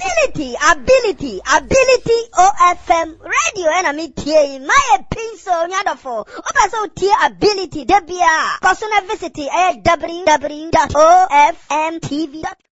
ability OFM radio enemy tie my pinso nyadofo obaso tie ability debia personal visit www.ofmtv.com